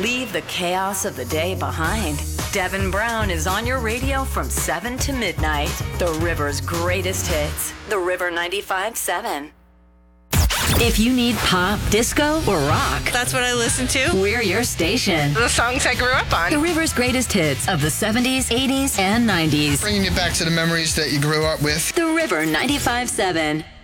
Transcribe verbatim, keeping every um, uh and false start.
Leave the chaos of the day behind. Devin Brown is on your radio from seven to midnight. The River's greatest hits. The River ninety-five point seven. If you need pop, disco, or rock, that's what I listen to. We're your station. The songs I grew up on. The River's greatest hits of the seventies, eighties, and nineties. Bringing you back to the memories that you grew up with. The River ninety-five point seven.